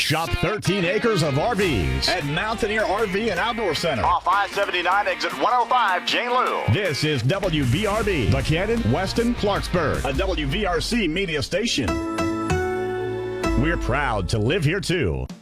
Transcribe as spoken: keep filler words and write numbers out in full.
Shop thirteen acres of R Vs at Mountaineer R V and Outdoor Center. Off I seventy-nine, exit one oh five, Jane Lou. This is W V R B, Buchanan, Weston, Clarksburg, a W V R C media station. We're proud to live here too.